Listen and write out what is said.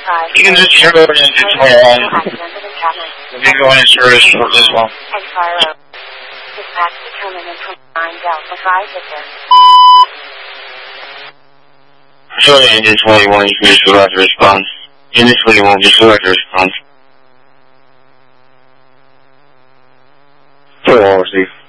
You can just turn over to engine 21. We'll be going in service shortly as well. Dispatch determined in 29 Delta 5 Victor. Showing engine 21, you can just select a response. Initially, you won't just select a response. 4 hours,